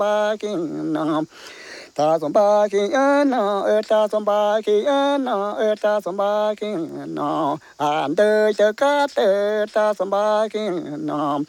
ปากินามตาสมปากินาตาสมปากินาตาสมปากินาอันเดอเจกาเตตาสมปากินา